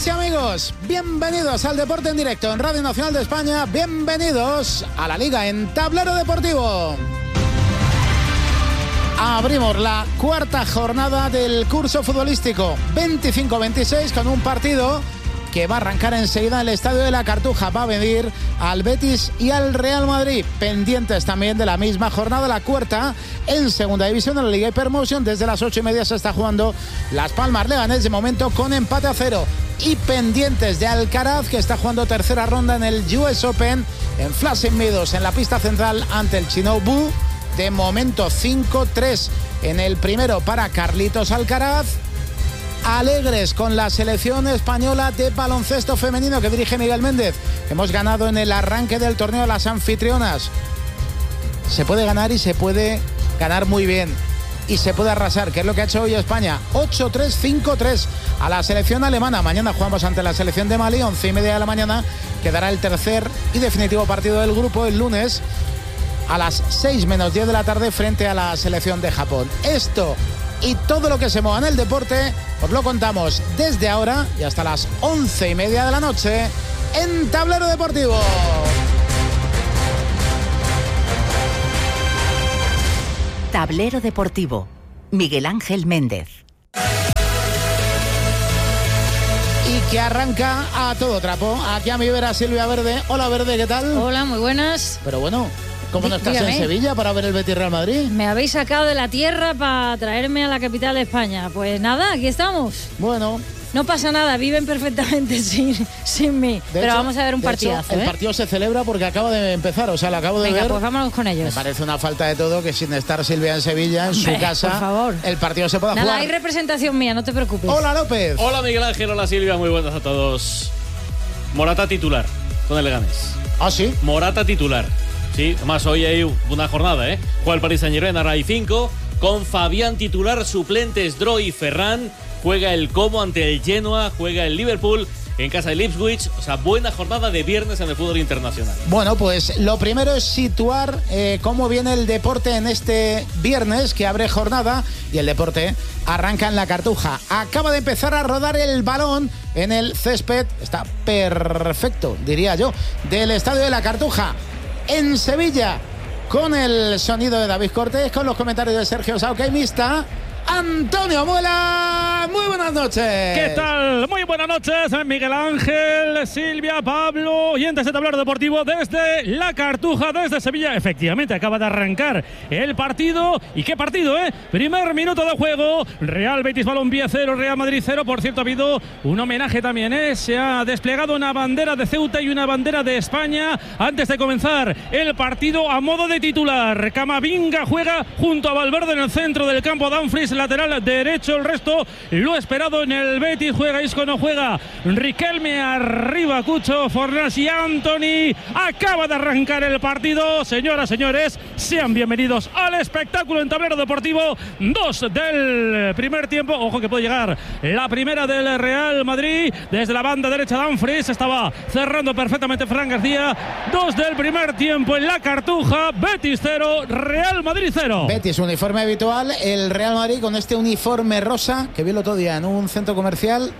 Amigas y amigos, bienvenidos al Deporte en Directo en Radio Nacional de España, bienvenidos a la Liga en Tablero Deportivo. Abrimos la cuarta jornada del curso futbolístico 25-26 con un partido que va a arrancar enseguida en el Estadio de la Cartuja. Va a venir al Betis y al Real Madrid, pendientes también de la misma jornada, la cuarta en segunda división de la Liga Hypermotion. Desde las 8:30 se está jugando Las Palmas Leganés, de momento con empate a 0. Y pendientes de Alcaraz, que está jugando tercera ronda en el US Open en Flushing Meadows, en la pista central ante el Chinobu. De momento 5-3 en el primero para Carlitos Alcaraz. Alegres con la selección española de baloncesto femenino que dirige Miguel Méndez. Hemos ganado en el arranque del torneo a las anfitrionas. Se puede ganar y se puede ganar muy bien. Y se puede arrasar, que es lo que ha hecho hoy España. 8-3, 5-3 a la selección alemana. Mañana jugamos ante la selección de Mali, 11:30 de la mañana. Quedará el tercer y definitivo partido del grupo el lunes a las 6 menos 10 de la tarde frente a la selección de Japón. Esto y todo lo que se mueva en el deporte os lo contamos desde ahora y hasta las 11:30 de la noche en Tablero Deportivo. Tablero Deportivo, Miguel Ángel Méndez. Y que arranca a todo trapo. Aquí a mi vera Silvia Verde. Hola Verde, ¿qué tal? Hola, muy buenas. Pero bueno, ¿cómo no estás en Sevilla para ver el Betis Real Madrid? Me habéis sacado de la tierra para traerme a la capital de España. Pues nada, aquí estamos. Bueno, no pasa nada, viven perfectamente sin mí. Pero hecho, vamos a ver un partidazo. El partido se celebra porque acaba de empezar, o sea, lo acabo de ver. Pues vámonos con ellos. Me parece una falta de todo que sin estar Silvia en Sevilla, en su casa, por favor, el partido se pueda jugar. Nada, hay representación mía, no te preocupes. Hola López. Hola Miguel Ángel, hola Silvia, muy buenas a todos. Morata titular con el Leganés. ¿Ah, sí? Morata titular. Sí, además hoy hay una jornada, ¿eh? Juega el Paris Saint-Germain, ahora hay 5, con Fabián titular, suplentes Dro y Ferran. Juega el Como ante el Genoa, juega el Liverpool en casa del Ipswich. O sea, buena jornada de viernes en el fútbol internacional. Bueno, pues lo primero es situar cómo viene el deporte en este viernes que abre jornada, y el deporte arranca en la Cartuja. Acaba de empezar a rodar el balón en el césped, está perfecto, diría yo, del estadio de la Cartuja en Sevilla, con el sonido de David Cortés, con los comentarios de Sergio Sauqueimista. Antonio Muela, muy buenas noches. ¿Qué tal? Muy buenas noches, Miguel Ángel, Silvia, Pablo, oyentes de Tablero Deportivo desde la Cartuja, desde Sevilla. Efectivamente, acaba de arrancar el partido. ¿Y qué partido, eh? Primer minuto de juego, Real Betis Balompié 0, Real Madrid 0. Por cierto, ha habido un homenaje también, ¿eh? Se ha desplegado una bandera de Ceuta y una bandera de España antes de comenzar el partido a modo de titular. Camavinga juega junto a Valverde en el centro del campo, Dumfries lateral derecho, el resto lo esperado en el Betis. Juega Isco, no juega Riquelme, arriba Cucho, Forlás y Antony. Acaba de arrancar el partido. Señoras, señores, sean bienvenidos al espectáculo en Tablero Deportivo. 2 del primer tiempo. Ojo que puede llegar la primera del Real Madrid. Desde la banda derecha Dumfries, estaba cerrando perfectamente Fran García. 2 del primer tiempo en la Cartuja. Betis 0, Real Madrid 0. Betis, uniforme habitual. El Real Madrid con este uniforme rosa que vi el otro día en un centro comercial.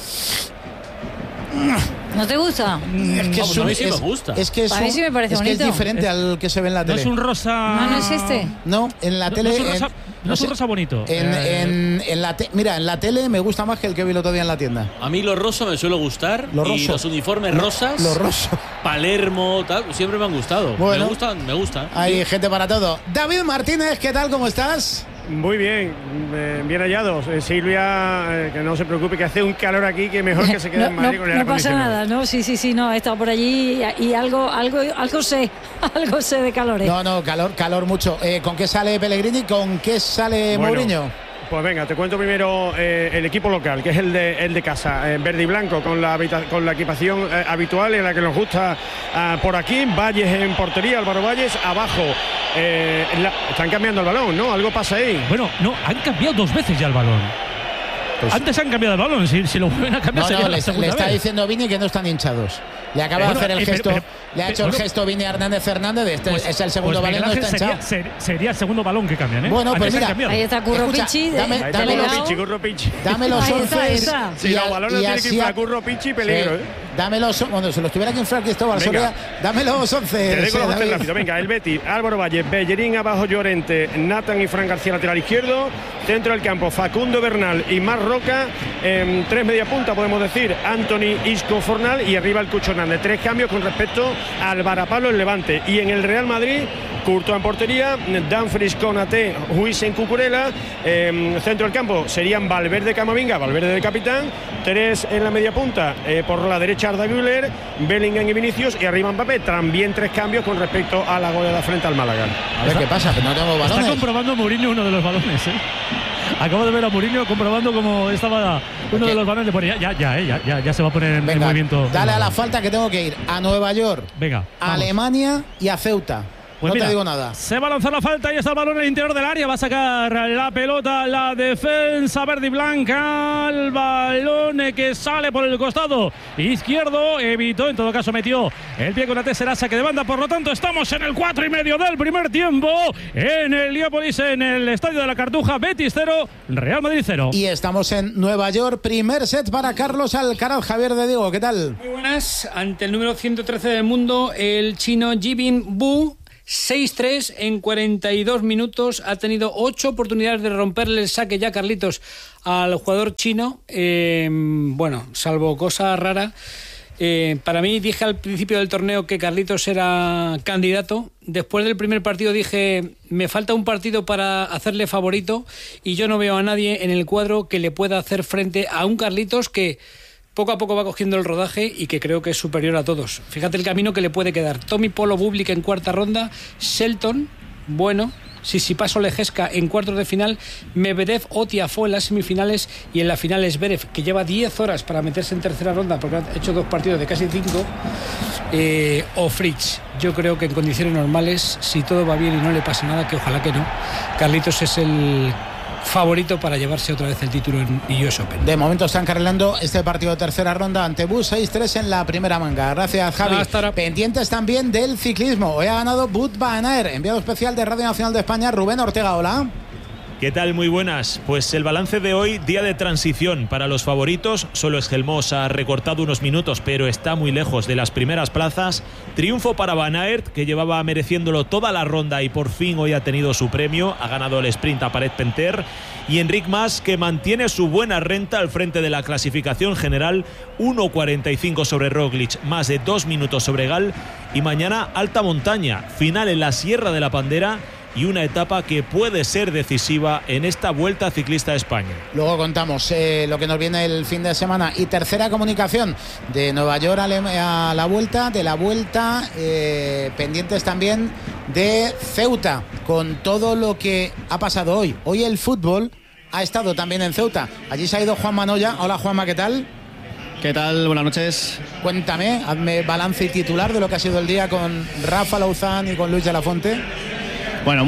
¿No te gusta? Es que a mí sí me gusta. Es que a mí sí me parece bonito. Que es diferente al que se ve en la tele. No es un rosa. No es este. No, en la tele. No es un rosa bonito. Mira, en la tele me gusta más que el que vi el otro día en la tienda. A mí lo roso me suele gustar. Y los uniformes rosas. Lo roso. Palermo, tal, siempre me han gustado. Bueno, me gustan. Hay gente para todo. David Martínez, ¿qué tal? ¿Cómo estás? Muy bien, bien hallados. Silvia, que no se preocupe, que hace un calor aquí que mejor que se quede en Madrid con el aire acondicionado. No pasa nada, ¿no? Sí, no, he estado por allí y algo sé de calores. No, calor mucho. ¿Con qué sale Pellegrini? ¿Con qué sale Mourinho? Pues venga, te cuento primero el equipo local, que es el de casa, verde y blanco, con la equipación habitual en la que nos gusta por aquí. Valles en portería, Álvaro Valles, abajo. Están cambiando el balón, ¿no? Algo pasa ahí. Bueno, no, han cambiado 2 veces ya el balón. Pues, antes han cambiado de balón, si lo vuelven a cambiar. No, le está diciendo Vini que no están hinchados. Le acaba de hacer el gesto, le ha hecho el gesto Vini Hernández Fernández. Es el segundo balón, no está hinchado. Sería el segundo balón que cambian, ¿eh? Bueno, pues mira, ahí está Curro Pichi. Curro Pichi. Dame los 11. Si los balones tienen que inflar Curro Pichi, peligro, Dame los, bueno, si los tuviera que inflar Cristóbal Soria, dame los 11. Te dejo los 11 rápido. Venga, el Betis, Álvaro Valle, Bellerín abajo, Llorente, Nathan y Fran García lateral izquierdo, centro del campo, Facundo Bernal y Mar Roca, 3 media punta podemos decir, Anthony, Isco, Fornal y arriba el Cucho Hernández. 3 cambios con respecto al Varapalo en Levante. Y en el Real Madrid, Courtois en portería, Dumfries, Konaté, Huijsen, Cucurella, centro del campo serían Valverde, Camavinga, Valverde de capitán, 3 en la media punta, por la derecha Arda Güler, Bellingham y Vinicius, y arriba Mbappé. También 3 cambios con respecto a la goleada frente al Málaga. A ver qué pasa, que no tengo balones. Está comprobando Mourinho uno de los balones, ¿eh? Acabo de ver a Mourinho comprobando cómo estaba uno de los balones. Ya se va a poner en movimiento. Dale a la falta que tengo que ir a Nueva York, venga, a Alemania y a Ceuta. Pues no mira, te digo nada. Se va a lanzar la falta y está el balón en el interior del área. Va a sacar la pelota la defensa verde y blanca. El balón que sale por el costado izquierdo. Evitó, en todo caso metió el pie con la tercera, saque de banda. Por lo tanto, estamos en el 4,5 del primer tiempo. En el Heliópolis, en el Estadio de la Cartuja. Betis 0, Real Madrid 0. Y estamos en Nueva York. Primer set para Carlos Alcaraz. Javier de Diego, ¿qué tal? Muy buenas. Ante el número 113 del mundo, el chino Jibin Bu. 6-3 en 42 minutos. Ha tenido 8 oportunidades de romperle el saque ya, Carlitos, al jugador chino. Bueno, salvo cosa rara. Para mí, dije al principio del torneo que Carlitos era candidato. Después del primer partido dije, me falta un partido para hacerle favorito, y yo no veo a nadie en el cuadro que le pueda hacer frente a un Carlitos que poco a poco va cogiendo el rodaje y que creo que es superior a todos. Fíjate el camino que le puede quedar. Tommy Polo Bublik en cuarta ronda, Shelton, bueno, Tsitsipas Olejeska en cuartos de final, Medvedev o Tiafoe en las semifinales, y en la final es Zverev, que lleva 10 horas para meterse en tercera ronda porque ha hecho 2 partidos de casi 5, o Fritz. Yo creo que en condiciones normales, si todo va bien y no le pasa nada, que ojalá que no, Carlitos es el favorito para llevarse otra vez el título en US Open. De momento están carrilando este partido de tercera ronda ante Bus, 6-3 en la primera manga. Gracias, Javi. Pendientes también del ciclismo. Hoy ha ganado Wout van Aert. Enviado especial de Radio Nacional de España, Rubén Ortega. Hola. ¿Qué tal? Muy buenas. Pues el balance de hoy, día de transición para los favoritos. Solo Esgelmós ha recortado unos minutos, pero está muy lejos de las primeras plazas. Triunfo para Van Aert, que llevaba mereciéndolo toda la ronda y por fin hoy ha tenido su premio. Ha ganado el sprint a Paret-Penter. Y Enric Mas, que mantiene su buena renta al frente de la clasificación general. 1.45 sobre Roglic, más de 2 minutos sobre Gal. Y mañana alta montaña, final en la Sierra de la Pandera, y una etapa que puede ser decisiva en esta Vuelta Ciclista a España. Luego contamos lo que nos viene el fin de semana. Y tercera comunicación de Nueva York a la Vuelta, de la Vuelta, pendientes también de Ceuta, con todo lo que ha pasado hoy. Hoy el fútbol ha estado también en Ceuta. Allí se ha ido Juan Manoya. Hola, Juanma, ¿qué tal? ¿Qué tal? Buenas noches. Cuéntame, hazme balance y titular de lo que ha sido el día con Rafa Lauzán y con Luis de la Fuente. Bueno,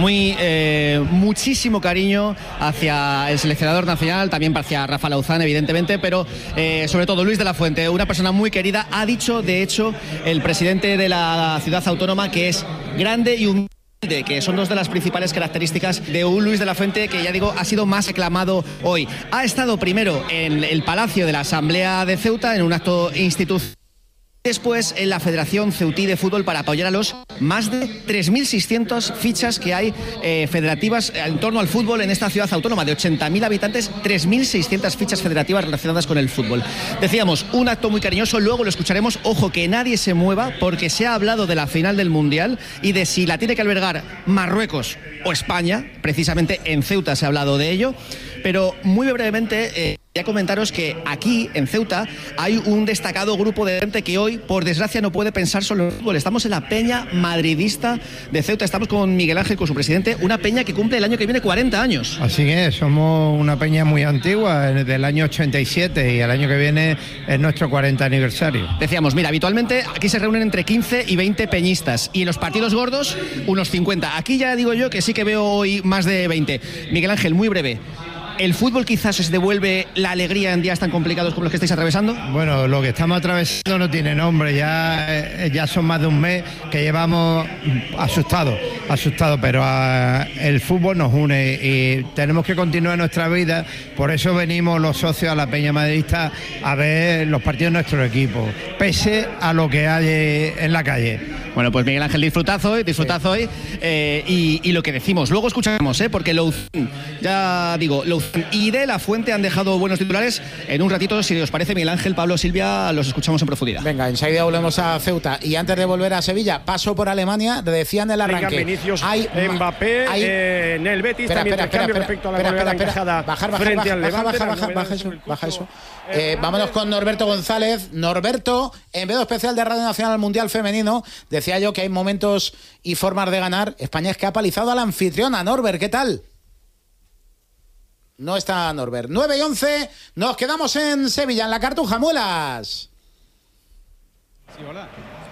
muchísimo cariño hacia el seleccionador nacional, también hacia Rafa Lauzán, evidentemente, pero sobre todo Luis de la Fuente, una persona muy querida. Ha dicho, de hecho, el presidente de la ciudad autónoma, que es grande y humilde, que son 2 de las principales características de un Luis de la Fuente que, ya digo, ha sido más aclamado hoy. Ha estado primero en el Palacio de la Asamblea de Ceuta, en un acto institucional. Después en la Federación Ceutí de Fútbol para apoyar a los más de 3.600 fichas que hay federativas en torno al fútbol en esta ciudad autónoma de 80.000 habitantes, 3.600 fichas federativas relacionadas con el fútbol. Decíamos, un acto muy cariñoso, luego lo escucharemos. Ojo, que nadie se mueva porque se ha hablado de la final del Mundial y de si la tiene que albergar Marruecos o España. Precisamente en Ceuta se ha hablado de ello, pero muy brevemente ya comentaros que aquí en Ceuta hay un destacado grupo de gente que hoy, por desgracia, no puede pensar solo en el fútbol. Estamos en la Peña Madridista de Ceuta. Estamos con Miguel Ángel, con su presidente, una peña que cumple el año que viene 40 años. Así es, somos una peña muy antigua, del año 87, y el año que viene es nuestro 40 aniversario. Decíamos, mira, habitualmente aquí se reúnen entre 15 y 20 peñistas, y en los partidos gordos unos 50. Aquí ya digo yo que sí que veo hoy más de 20. Miguel Ángel, muy breve, ¿El fútbol quizás os devuelve la alegría en días tan complicados como los que estáis atravesando? Bueno, lo que estamos atravesando no tiene nombre, ya son más de un mes que llevamos asustados, pero el fútbol nos une y tenemos que continuar nuestra vida, por eso venimos los socios a la Peña Madridista a ver los partidos de nuestro equipo, pese a lo que hay en la calle. Bueno, pues Miguel Ángel, disfrutad hoy y lo que decimos, luego escuchamos, porque Louzán y De La Fuente han dejado buenos titulares. En un ratito, si os parece, Miguel Ángel, Pablo, Silvia, los escuchamos en profundidad. Venga, enseguida volvemos a Ceuta y antes de volver a Sevilla, paso por Alemania, decían el arranque. Venga, Vinicius, Mbappé, en el Betis también cambio respecto a la goleada encajada frente al Levante. Baja eso. Vámonos con Norberto González. Norberto, enviado especial de Radio Nacional al Mundial Femenino, decía yo que hay momentos y formas de ganar. España es que ha palizado a la anfitriona. Norbert, ¿qué tal? No está Norbert. 9:11, nos quedamos en Sevilla, en la Cartuja. Muelas. Sí, hola.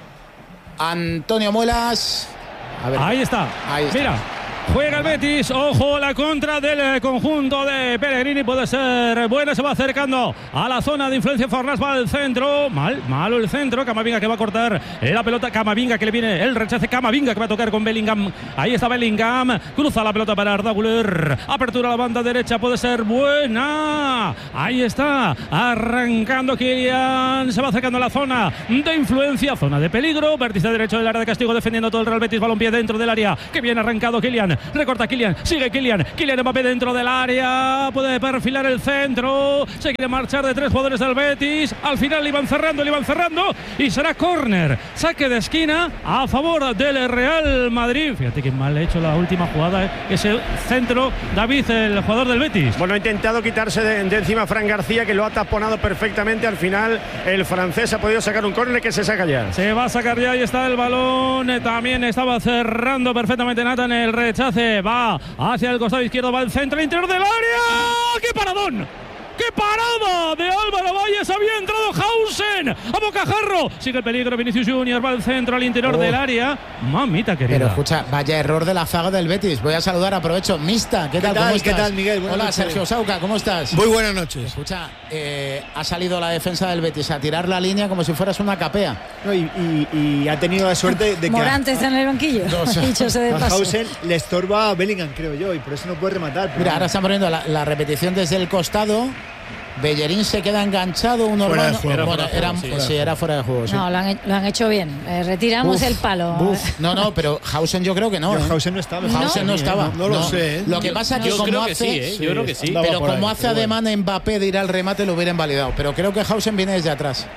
Antonio Muelas. A ver. Ahí está. Mira. Juega el Betis, ojo, la contra del conjunto de Pellegrini puede ser buena, se va acercando a la zona de influencia. Fornals va al centro, malo el centro. Camavinga que va a cortar la pelota, Camavinga que le viene el rechace, Camavinga que va a tocar con Bellingham, ahí está Bellingham, cruza la pelota para Arda Güler, apertura a la banda derecha, puede ser buena, ahí está, arrancando Kylian, se va acercando a la zona de influencia, zona de peligro, vértice derecho del área de castigo, defendiendo todo el Real Betis, balón pie dentro del área, que bien arrancado Kylian. Recorta Kylian, sigue Kylian Mbappé dentro del área, puede perfilar el centro, se quiere marchar de 3 jugadores del Betis, al final le iban cerrando y será córner, saque de esquina a favor del Real Madrid. Fíjate que mal hecho la última jugada, ese centro, David, el jugador del Betis. Bueno, ha intentado quitarse de encima Fran García, que lo ha taponado perfectamente, al final el francés ha podido sacar un córner que se saca ya. Se va a sacar ya, ahí está el balón, también estaba cerrando perfectamente Nathan el rechazo. Va hacia el costado izquierdo, va al centro, al interior del área. ¡Qué paradón! ¡Qué parada de Álvaro Valles! Había entrado Hausen a bocajarro. Sigue el peligro, Vinicius Junior va al centro, al interior del área. Mamita querida. Pero escucha, vaya error de la zaga del Betis. Voy a saludar, aprovecho. Mista, ¿qué tal? ¿Cómo estás? ¿Qué tal, Miguel? Hola, noches. Sergio Sauca, ¿cómo estás? Muy buenas noches. Escucha, ha salido la defensa del Betis a tirar la línea como si fueras una capea. No, y ha tenido la suerte de que Morante está en el banquillo. A Hausen le estorba a Bellingham, creo yo, y por eso no puede rematar. Mira, ahora están poniendo la repetición desde el costado. Bellerín se queda enganchado, un hermano. Era fuera de juego. Sí. No, lo han hecho bien. Retiramos el palo. No, pero Hausen yo creo que no. Hausen no estaba. Hausen no estaba. No lo sé. Lo que pasa es que como hace. Yo creo que sí. Pero como hace ademán Mbappé de ir al remate, lo hubiera invalidado. Pero creo que Hausen viene desde atrás.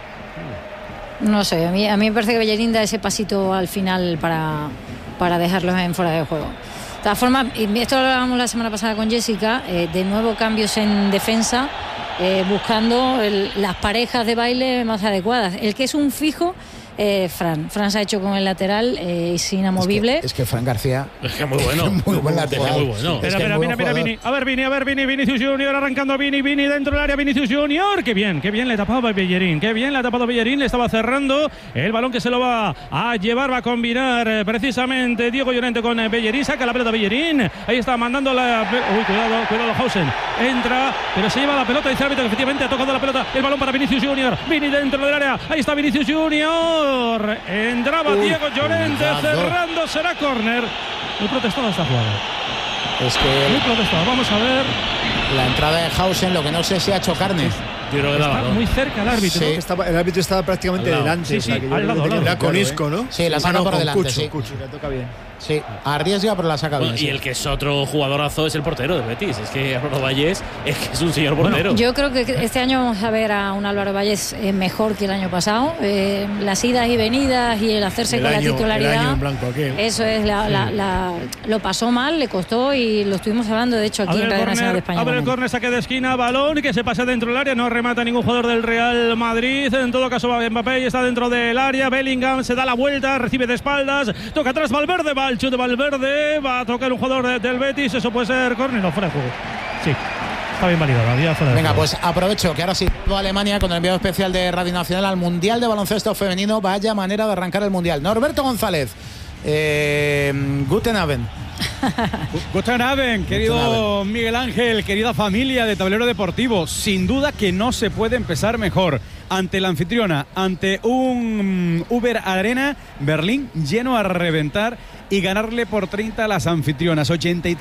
No sé, a mí me parece que Bellerín da ese pasito al final para dejarlos en fuera de juego. De todas formas, y esto lo hablábamos la semana pasada con Jessica, de nuevo cambios en defensa. Buscando las parejas de baile más adecuadas. El que es un fijo, Fran se ha hecho con el lateral, es inamovible. Es que Fran García es que muy bueno. Muy buen lateral. Muy bueno. Mira, Vini. A ver, Vini, Vinicius Junior arrancando, Vini dentro del área, Vinicius Junior. Qué bien le tapaba Bellerín. Le estaba cerrando el balón que se lo va a llevar, va a combinar precisamente Diego Llorente con Bellerín. Saca la pelota Bellerín. Ahí está mandando la. Uy, cuidado, Hausen. Entra, pero se lleva la pelota. Dice el árbitro que efectivamente ha tocado la pelota. El balón para Vinicius Junior. Vini dentro del área. Ahí está Vinicius Junior. Entraba Diego Llorente cerrando, será córner. Muy protestada esta jugada. Es que muy protestada, vamos a ver. La entrada de Hausen, lo que no sé si ha hecho carne. Yo creo que está muy cerca el árbitro. Sí. El árbitro estaba prácticamente delante. Sí, al lado. Era con Isco, ¿no? Sí, la saca por delante. Cucho, le toca bien. Sí, arriesga pero la saca bien. Y el que es otro jugadorazo es el portero del Betis. Es que Álvaro Valles es un señor portero. Yo creo que este año vamos a ver a un Álvaro Valles mejor que el año pasado. Las idas y venidas y el hacerse con la titularidad. El año en blanco aquel. Eso es, lo pasó mal, le costó y lo estuvimos hablando de hecho aquí en Radio Nacional de España. A ver el córner, saque de esquina, balón que se pasa dentro del área, no remata ningún jugador del Real Madrid. En todo caso Mbappé está dentro del área, Bellingham se da la vuelta, recibe de espaldas, toca atrás Valverde, va el chute de Valverde, va a tocar un jugador del Betis, eso puede ser córner, no, fuera de juego. Sí. Está bien validado. Venga, pues aprovecho que ahora sí Alemania con el enviado especial de Radio Nacional al Mundial de Baloncesto Femenino. Vaya manera de arrancar el Mundial. Norberto González, Guten Abend. Guten Abend, querido Miguel Ángel, querida familia de Tablero Deportivo. Sin duda que no se puede empezar mejor. Ante la anfitriona, ante un Uber Arena Berlín lleno a reventar y ganarle por 30 a las anfitrionas,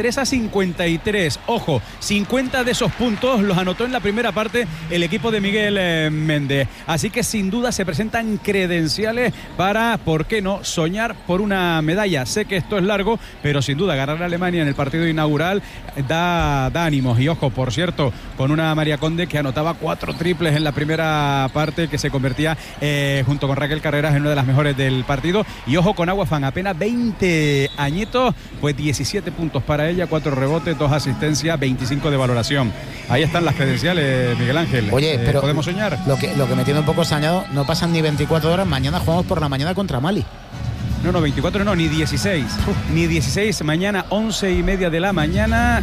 83-53. Ojo, 50 de esos puntos los anotó en la primera parte el equipo de Miguel Méndez. Así que sin duda se presentan credenciales para, ¿por qué no?, soñar por una medalla. Sé que esto es largo, pero sin duda ganar a Alemania en el partido inaugural da ánimos. Y ojo, por cierto, con una María Conde que anotaba 4 triples en la primera parte, que se convertía junto con Raquel Carreras en una de las mejores del partido. Y ojo con Aguafan, apenas 20 añitos, pues 17 puntos para ella, 4 rebotes, 2 asistencias, 25 de valoración. Ahí están las credenciales, Miguel Ángel. Oye, pero ¿podemos soñar? Lo que me tiene un poco extrañado, no pasan ni 24 horas, mañana jugamos por la mañana contra Mali. No, 24 no, ni 16. Ni 16, mañana 11:30 de la mañana,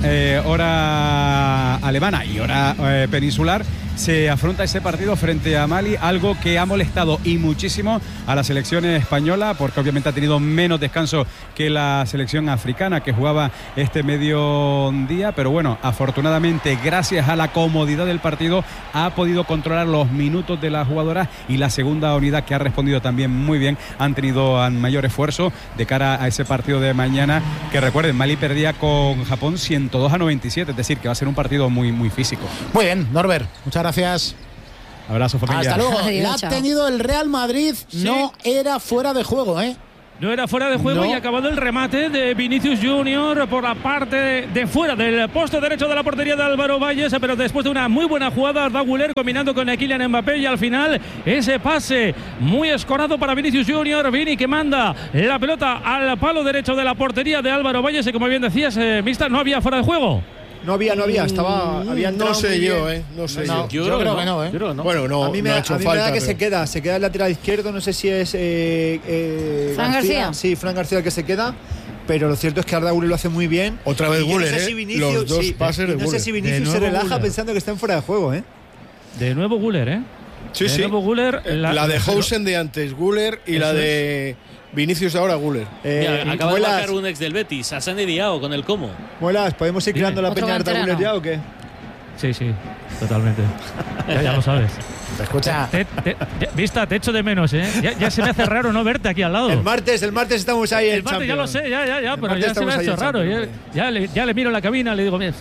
hora alemana y hora peninsular. Se afronta ese partido frente a Mali, algo que ha molestado y muchísimo a la selección española, porque obviamente ha tenido menos descanso que la selección africana, que jugaba este mediodía, pero bueno, afortunadamente, gracias a la comodidad del partido, ha podido controlar los minutos de las jugadoras, y la segunda unidad, que ha respondido también muy bien, han tenido mayor esfuerzo de cara a ese partido de mañana, que recuerden, Mali perdía con Japón 102-97, es decir, que va a ser un partido muy, muy físico. Muy bien, Norbert, muchas gracias. Abrazo, familia. Hasta luego. Adiós, La ha chao. tenido el Real Madrid, Sí. no era fuera de juego, ¿eh? No era fuera de juego, No. y acabado el remate de Vinicius Junior por la parte de fuera del poste derecho de la portería de Álvaro Valles, pero después de una muy buena jugada, Arda Güler combinando con Kylian Mbappé, y al final ese pase muy escorado para Vinicius Junior. Vini, que manda la pelota al palo derecho de la portería de Álvaro Valles, y como bien decías, Mista, no había fuera de juego. No había, había entrado No sé muy yo, bien. no sé No, yo. yo creo que no, ¿eh? Yo creo que no. Bueno, no, A mí me, no ha a hecho mí me falta. da que pero- se queda el lateral izquierdo, no sé si es Fran García. Sí, Fran García el que se queda, pero lo cierto es que Arda Güler lo hace muy bien. Otra vez Y yo Güler, no sé si Vinicius, los dos sí, pases y de no sé Güler. si De Vinicius se nuevo relaja Güler. pensando que está en fuera de juego, ¿eh? De nuevo Güler, ¿eh? Sí, de sí. nuevo Güler. La de Hausen de antes, Güler, y la Eso de Vinicius ahora, Güler. Mira, acaba de Muelas, marcar un ex del Betis, Hassan Diao, con el Como. Muelas, ¿podemos ir Dime. creando la Otro peña Arda canterano. Güler ya o qué? Sí, totalmente. Ya lo sabes. Escucha, Vista, te echo de menos, ¿eh? Ya se me hace raro no verte aquí al lado. El martes estamos ahí en El martes ya lo sé, ya, El pero martes ya se me estamos ha ahí hecho en raro. Champions, Ya le miro en la cabina, le digo, mira.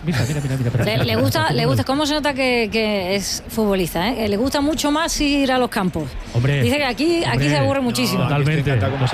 Le gusta, ¿cómo se nota que es futbolista? ¿Eh? Le gusta mucho más ir a los campos. Hombre, Dice que aquí se aburre muchísimo. Totalmente.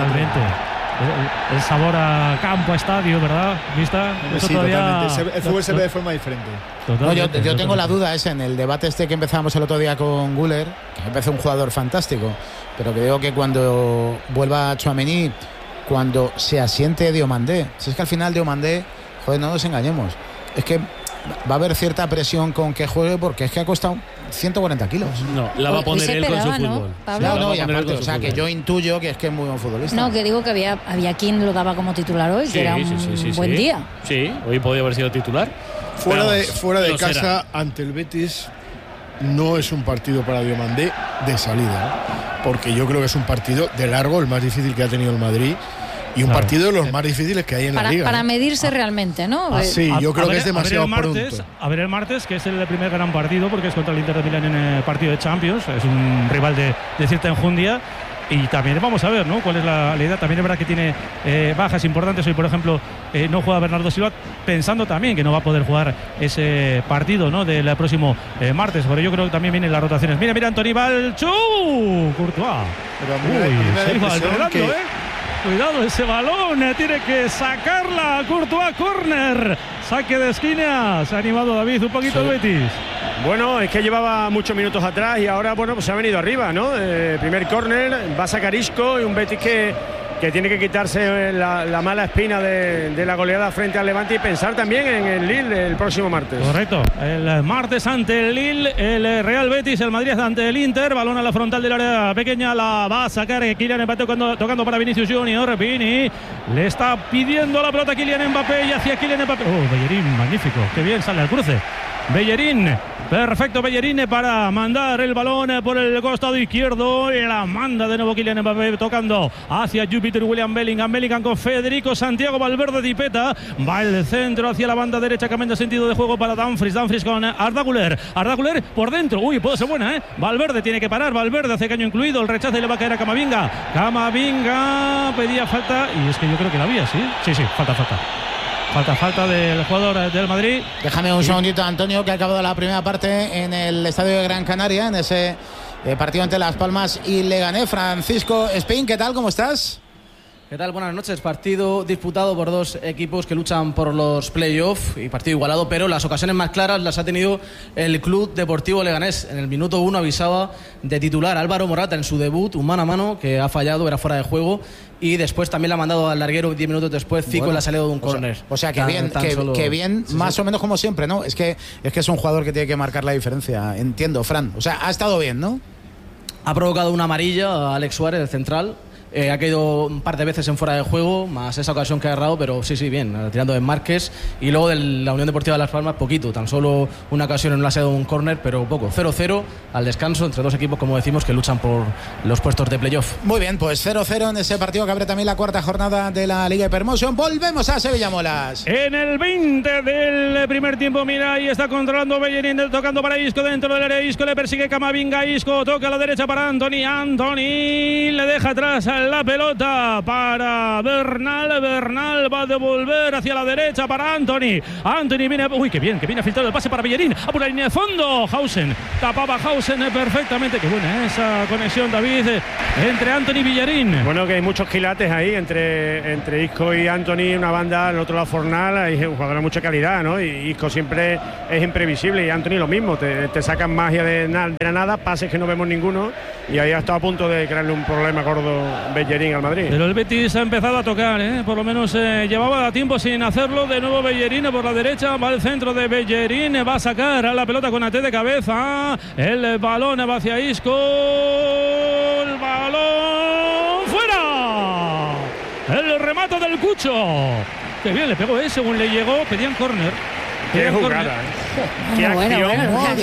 El sabor a campo, a estadio, ¿verdad? ¿Vista? Eso Sí, todavía- totalmente. El fútbol se ve de forma diferente. no, Totalmente, yo tengo la totalmente. duda esa en el debate este que empezamos el otro día con Güler, que me parece un jugador fantástico, pero que digo que cuando vuelva Tchouaméni, cuando se asiente Diomandé, si es que al final Diomandé, joder, no nos engañemos, es que va a haber cierta presión con que juegue, porque es que ha costado 140 kilos. No, la va a poner Hoy se él con su esperaba, ¿no, fútbol. Pablo? No, La va no, a y poner él aparte, con o su sea, que fútbol. yo intuyo que es que es muy buen futbolista. No, que digo que había quien lo daba como titular hoy, Sí, que era un sí, buen sí. día. Sí, hoy podía haber sido titular. Fuera Pero de, vamos, fuera de lo casa, será. ante el Betis, no es un partido para Diomandé de salida, ¿eh? Porque yo creo que es un partido de largo, el más difícil que ha tenido el Madrid, y un Claro. partido de los más difíciles que hay en la liga. Para ¿eh? medirse realmente, ¿no? Sí, yo creo que es demasiado pronto. A ver el martes, que es el primer gran partido, porque es contra el Inter de Milán en el partido de Champions. Es un rival de cierta enjundia. Y también vamos a ver, ¿no?, cuál es la idea. También es verdad que tiene bajas importantes. Hoy, por ejemplo, no juega Bernardo Silva, pensando también que no va a poder jugar ese partido, ¿no?, del próximo martes. Pero yo creo que también vienen las rotaciones. Mira, Antoni Balchú, Courtois. Pero a mí me da Se la iba impresión alternando, que- Cuidado ese balón, tiene que sacarla Courtois, córner, saque de esquina. Se ha animado David un poquito el Betis. Bueno, es que llevaba muchos minutos atrás y ahora, bueno, pues se ha venido arriba, ¿no? Primer córner, va a sacar Isco y un Betis que tiene que quitarse la mala espina de la goleada frente al Levante y pensar también en el Lille el próximo martes. Correcto, el martes ante el Lille, el Real Betis, el Madrid ante el Inter, balón a la frontal del área pequeña, la va a sacar Kylian Mbappé tocando para Vinicius Junior. Vini le está pidiendo la pelota a Kylian Mbappé y hacia Kylian Mbappé. Oh, Bellerín, magnífico, qué bien sale al cruce. Bellerín Perfecto Bellerín para mandar el balón por el costado izquierdo. Y la manda de nuevo Kylian Mbappé tocando hacia Jupiter William Bellingham. Bellingham con Federico Santiago Valverde Dipeta. Va el centro hacia la banda derecha, cambiando sentido de juego para Dumfries. Dumfries con Arda Güler. Arda Güler por dentro. Uy, puede ser buena, ¿eh? Valverde tiene que parar. Valverde hace caño incluido. El rechazo y le va a caer a Camavinga. Camavinga pedía falta. Y es que yo creo que la había, ¿sí? Sí, falta del jugador del Madrid. Déjame un segundito, Antonio, que ha acabado la primera parte en el estadio de Gran Canaria, en ese partido entre Las Palmas y Leganés. Francisco Espín, ¿qué tal? ¿Cómo estás? ¿Qué tal? Buenas noches. Partido disputado por dos equipos que luchan por los playoffs y partido igualado, pero las ocasiones más claras las ha tenido el Club Deportivo Leganés. En el minuto 1 avisaba de titular Álvaro Morata en su debut, un mano a mano que ha fallado, era fuera de juego, y después también le ha mandado al larguero 10 minutos después, Zico le ha salido de un córner. O sea, que bien, sí, más o menos como siempre, ¿no? Es que es un jugador que tiene que marcar la diferencia, entiendo, Fran. O sea, ha estado bien, ¿no? Ha provocado una amarilla a Alex Suárez, el central. Ha caído un par de veces en fuera de juego, más esa ocasión que ha agarrado, pero sí, bien, tirando de Márquez. Y luego de la Unión Deportiva de Las Palmas, poquito, tan solo una ocasión en la sede de un córner, pero poco. 0-0 al descanso entre dos equipos, como decimos, que luchan por los puestos de playoff. Muy bien, pues 0-0 en ese partido que abre también la cuarta jornada de la Liga Hypermotion. Volvemos a Sevilla Molas. En el 20 del primer tiempo, mira, ahí está controlando Bellerín, tocando para Isco dentro del área. Isco le persigue Camavinga, Isco toca a la derecha para Anthony le deja atrás la pelota para Bernal va a devolver hacia la derecha para Anthony viene, uy, que bien ha filtrado el pase para Bellerín, a por la línea de fondo. Hausen, tapaba Hausen perfectamente. Qué buena esa conexión, David, entre Anthony y Bellerín. Bueno, que hay muchos quilates ahí entre Isco y Anthony, una banda, al otro lado Fornal. Hay un jugador de mucha calidad, ¿no? Y Isco siempre es imprevisible, y Anthony lo mismo, te sacan magia de la nada, pases que no vemos ninguno, y ahí ha estado a punto de crearle un problema gordo Bellerín al Madrid. Pero el Betis ha empezado a tocar, por lo menos llevaba tiempo sin hacerlo. De nuevo Bellerín por la derecha, va al centro de Bellerín, va a sacar a la pelota con AT de cabeza, el balón va hacia Isco, el balón fuera, el remate del Cucho, que bien le pegó, según le llegó, pedían córner. Qué jugada, qué acción.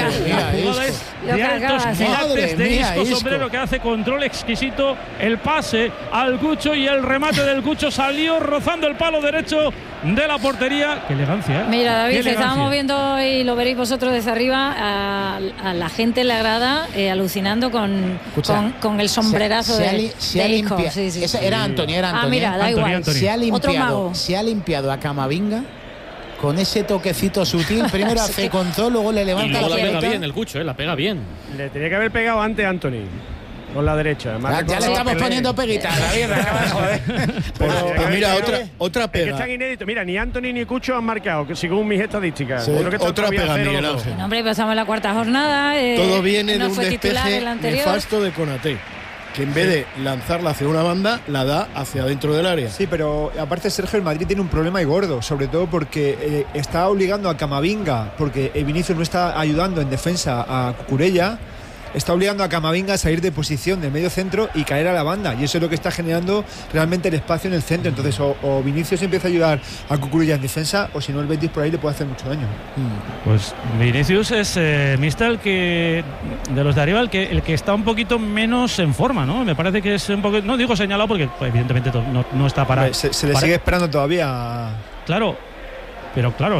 De altos quilates de Isco Sombrero, que hace control exquisito, el pase al Cucho y el remate del Cucho salió rozando el palo derecho de la portería. Qué elegancia, Mira, David, estábamos viendo, y lo veréis vosotros desde arriba, a la gente en la grada alucinando con el sombrerazo de Isco. Era Anthony. Mira, da igual. Se ha limpiado a Camavinga con ese toquecito sutil. Primero hace control, luego le levanta, y luego la pega bien el Cucho, la pega bien. Le tenía que haber pegado antes Anthony con la derecha. Ya le estamos poniendo peguitas, David. Pero mira, otra pega. Es que están inéditos. Mira, ni Anthony ni Cucho han marcado, según mis estadísticas. Sí, otra pega, Miguel Ángel. No, hombre, pasamos la cuarta jornada. Todo viene de un despeje nefasto de Konaté, que en vez de lanzarla hacia una banda, la da hacia dentro del área. Sí, pero aparte, Sergio, el Madrid tiene un problema y gordo, sobre todo porque está obligando a Camavinga, porque Vinicius no está ayudando en defensa a Cucurella, está obligando a Camavinga a salir de posición de medio centro y caer a la banda, y eso es lo que está generando realmente el espacio en el centro. Entonces o Vinicius empieza a ayudar a Cucurella en defensa, o si no el Betis por ahí le puede hacer mucho daño. Pues Vinicius es Mistal, que de los de arriba el que está un poquito menos en forma, ¿no? Me parece que es un poco, no digo señalado porque evidentemente no está para... Se le sigue esperando todavía. Claro, pero claro,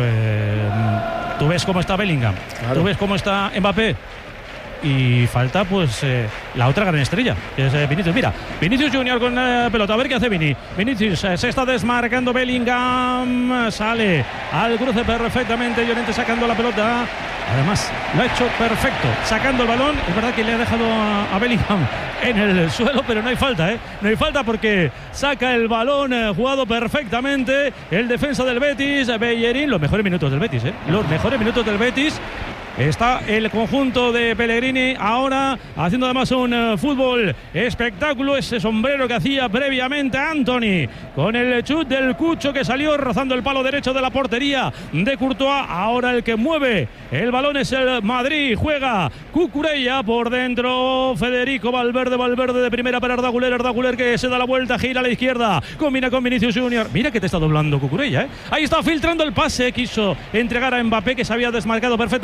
tú ves cómo está Bellingham, tú ves cómo está Mbappé, y falta pues la otra gran estrella, que es Vinicius. Mira, Vinicius Junior con pelota, a ver qué hace Vinicius, se está desmarcando Bellingham, sale al cruce perfectamente, Llorente sacando la pelota, además lo ha hecho perfecto, sacando el balón. Es verdad que le ha dejado a Bellingham en el suelo, pero no hay falta, no hay falta, porque saca el balón jugado perfectamente el defensa del Betis, Bellerín. Los mejores minutos del Betis, los mejores minutos del Betis. Está el conjunto de Pellegrini ahora haciendo además un fútbol espectáculo. Ese sombrero que hacía previamente Anthony con el chut del Cucho, que salió rozando el palo derecho de la portería de Courtois. Ahora el que mueve el balón es el Madrid. Juega Cucurella por dentro. Federico Valverde de primera para Arda Güler, que se da la vuelta, gira a la izquierda, combina con Vinicius Junior. Mira que te está doblando Cucurella, Ahí está filtrando el pase. Quiso entregar a Mbappé, que se había desmarcado perfectamente por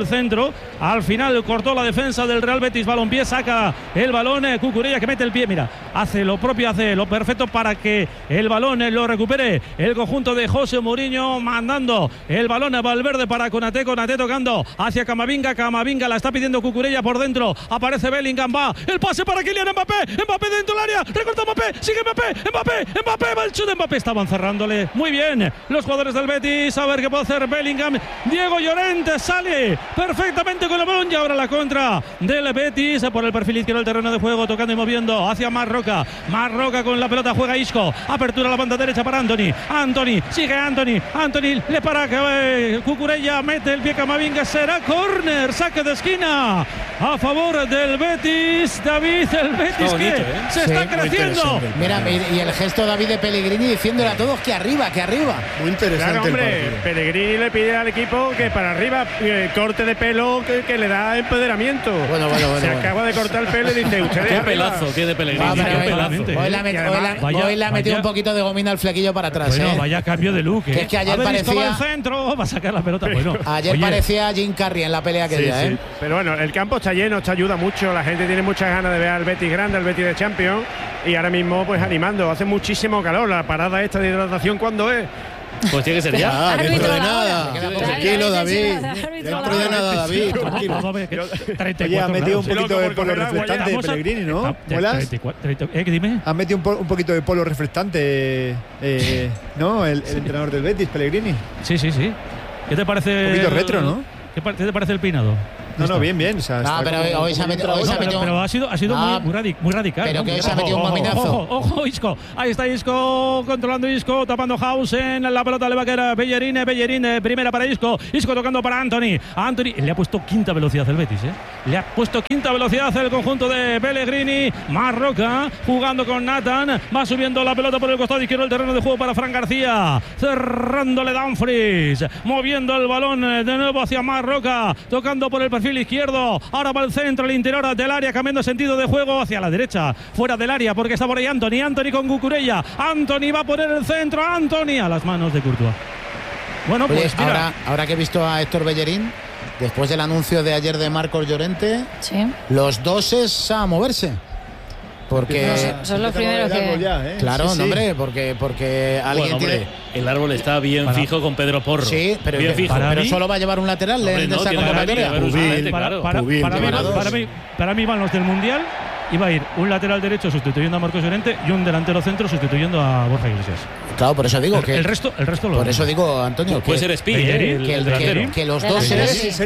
el centro. Al final cortó la defensa del Real Betis Balompié, saca el balón. Cucurella que mete el pie, mira, hace lo propio, hace lo perfecto para que el balón lo recupere el conjunto de José Mourinho, mandando el balón a Valverde para Konaté tocando hacia Camavinga la está pidiendo Cucurella por dentro, aparece Bellingham, va el pase para Kylian Mbappé dentro del área, recorta Mbappé, sigue Mbappé, va el chute, Mbappé, estaban cerrándole muy bien los jugadores del Betis, a ver qué puede hacer Bellingham. Diego Llorente sale perfectamente con el balón y ahora la contra del Betis por el perfil izquierdo del terreno de juego, tocando y moviendo hacia Marroca con la pelota, juega Isco, apertura a la banda derecha para Anthony, sigue Anthony le para Cucurella, mete el pie Camavinga, será córner, saque de esquina a favor del Betis. David, el Betis bonito, que se está creciendo. Mira, y el gesto David de Pellegrini diciéndole a todos que arriba. Muy interesante. Claro, hombre, Pellegrini le pide al equipo que para arriba, corte de pelo que le da empoderamiento. Bueno. Acaba de cortar el pelo y dice, ustedes qué arriba. pelazo tiene Pellegrini. Hoy le ha metido un poquito de gomina al flequillo para atrás. Bueno, vaya cambio de look. Que es que ayer parecía el centro, va a sacar la pelota. Bueno, ayer parecía Jim Carrey en la pelea aquella, sí. Pero bueno, el campo está lleno, esto ayuda mucho. La gente tiene muchas ganas de ver al Betis grande, al Betis de Champions. Y ahora mismo, pues animando. Hace muchísimo calor. La parada esta de hidratación, ¿cuándo es? Pues tiene que ser ya. Dentro de nada. Tranquilo, David. Dentro de nada, David. Oye, ha metido un poquito de polo reflectante Pellegrini, ¿no? ¿Muelas? Dime. Ha metido un poquito de polo reflectante, ¿no? El entrenador del Betis, Pellegrini. Sí. ¿Qué te parece? Un poquito retro, ¿no? ¿Qué te parece el peinado? No, bien. O sea, pero hoy se ha metido. Pero ha sido muy radical. Pero que hoy se ha metido un mominazo. Ojo, Isco. Ahí está Isco, controlando Isco, tapando Hausen. La pelota le va a quedar Bellerín, primera para Isco. Isco tocando para Anthony le ha puesto quinta velocidad el Betis, Le ha puesto quinta velocidad el conjunto de Pellegrini. Marroca jugando con Nathan. Va subiendo la pelota por el costado izquierdo del terreno de juego para Fran García. Cerrándole Dumfries. Moviendo el balón de nuevo hacia Marroca. Tocando por el perfil izquierdo, ahora va al centro, al interior del área, cambiando sentido de juego hacia la derecha, fuera del área, porque está por ahí Anthony con Cucurella. Anthony va a poner el centro, Anthony a las manos de Courtois. Bueno, pues mira. Ahora que he visto a Héctor Bellerín, después del anuncio de ayer de Marcos Llorente, los dos es a moverse. Porque son los primeros que claro, sí. Hombre, porque alguien tiene. El árbol está bien fijo con Pedro Porro. Sí, pero bien fijo. Pero solo va a llevar un lateral en esta convocatoria. Para mí van los del Mundial y va a ir un lateral derecho sustituyendo a Marcos Llorente y un delantero centro sustituyendo a Borja Iglesias. Claro, por eso digo que el resto lo por eso digo, Antonio, puede ser Speed, que los doses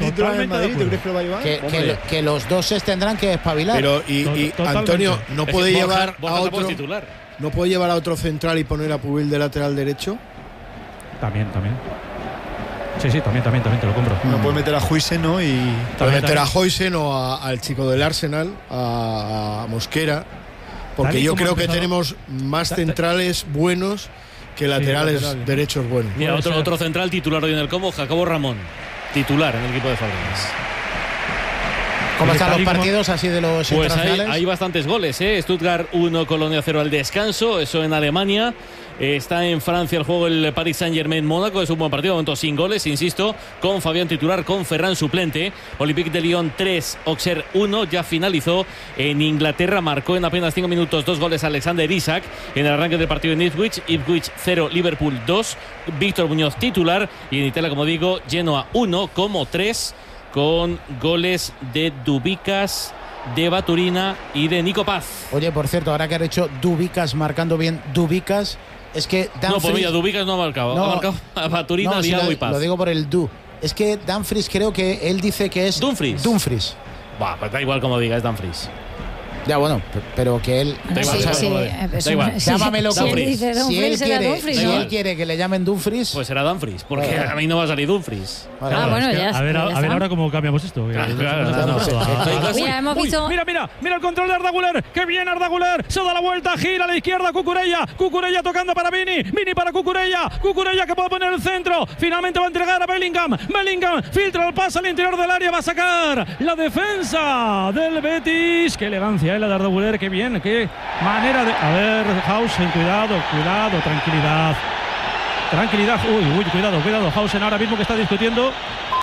que los doses tendrán que espabilar. Pero y Antonio no puede llevar a otro titular. ¿No puede llevar a otro central y poner a Pubil de lateral derecho? También. Sí, también te lo compro. No puede meter a Huijsen, ¿no? Y puede meter a Huijsen o al chico del Arsenal, a Mosquera, porque yo creo que tenemos más centrales buenos que laterales derechos buenos. Mira, otro central titular hoy en el Como, Jacobo Ramón, titular en el equipo de Fabregas. ¿Cómo están los partidos así de los internacionales? Hay bastantes goles, Stuttgart 1, Colonia 0 al descanso, eso en Alemania. Está en Francia el juego el Paris Saint-Germain-Mónaco. Es un buen partido, de momento sin goles, insisto, con Fabián titular, con Ferran suplente. Olympique de Lyon 3, Auxerre 1, ya finalizó. En Inglaterra marcó en apenas 5 minutos 2 goles Alexander Isak en el arranque del partido en Ipswich 0, Liverpool 2, Víctor Muñoz titular. Y en Italia, como digo, Genoa 1, como 3, con goles de Dubicas, de Baturina y de Nico Paz. Oye, por cierto, ahora que ha hecho Dubicas marcando bien Dubicas, es que Dumfries... No, pues mira, Dubicas no ha marcado. Ha marcado a Baturina, Diago y Paz. Lo digo por el Du. Es que Dumfries creo que él dice que es... Dumfries. Bah, pues da igual como diga, es Dumfries. Ya, bueno, pero que él... Da igual. Llámamelo Dumfries. Si él quiere que le llamen Dumfries... Pues será Dumfries, porque a mí no va a salir Dumfries. Bueno, ya. A ver ahora cómo cambiamos esto. Mira, hemos visto... Mira el control de Arda Güler. ¡Qué bien Arda Güler! Se da la vuelta, gira a la izquierda, Cucurella tocando para Vini para Cucurella que puede poner el centro. Finalmente va a entregar a Bellingham, filtra el pase al interior del área, va a sacar la defensa del Betis. ¡Qué elegancia! La de Arda Güler, qué bien, qué manera de... A ver, Hausen, cuidado, tranquilidad. Uy, cuidado, Hausen ahora mismo que está discutiendo